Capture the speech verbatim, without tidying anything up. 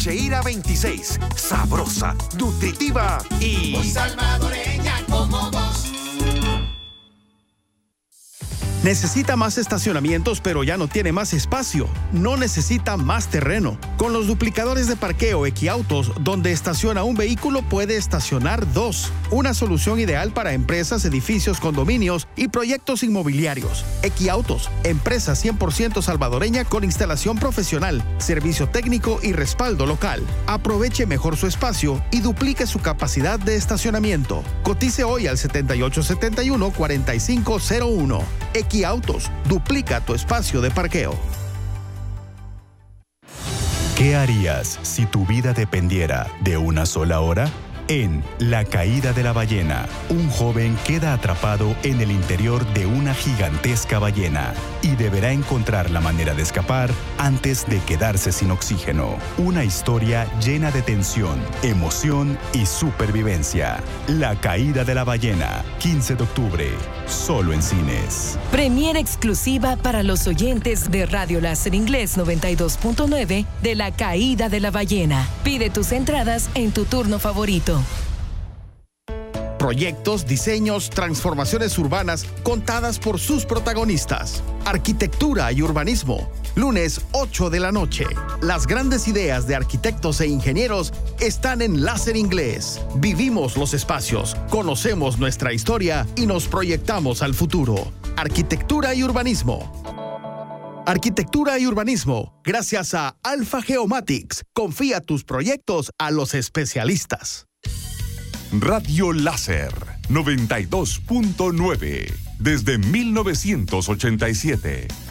Cheira veintiséis. Sabrosa, nutritiva y... muy salvadoreña como vos. Necesita más estacionamientos, pero ya no tiene más espacio. No necesita más terreno. Con los duplicadores de parqueo Equiautos, donde estaciona un vehículo, puede estacionar dos. Una solución ideal para empresas, edificios, condominios y proyectos inmobiliarios. Equiautos, empresa cien por ciento salvadoreña con instalación profesional, servicio técnico y respaldo local. Aproveche mejor su espacio y duplique su capacidad de estacionamiento. Cotice hoy al setenta y ocho setenta y uno, cuarenta y cinco cero uno. Equiautos, duplica tu espacio de parqueo. ¿Qué harías si tu vida dependiera de una sola hora? En La caída de la ballena, un joven queda atrapado en el interior de una gigantesca ballena y deberá encontrar la manera de escapar antes de quedarse sin oxígeno. Una historia llena de tensión, emoción y supervivencia. La caída de la ballena, quince de octubre, solo en cines. Premiere exclusiva para los oyentes de Radio Láser Inglés noventa y dos punto nueve de La caída de la ballena. Pide tus entradas en tu turno favorito. Proyectos, diseños, transformaciones urbanas contadas por sus protagonistas. Arquitectura y urbanismo. Lunes ocho de la noche. Las grandes ideas de arquitectos e ingenieros están en Láser Inglés. Vivimos los espacios, conocemos nuestra historia y nos proyectamos al futuro. Arquitectura y urbanismo. Arquitectura y urbanismo, gracias a Alpha Geomatics. Confía tus proyectos a los especialistas. Radio Láser noventa y dos punto nueve desde mil novecientos ochenta y siete.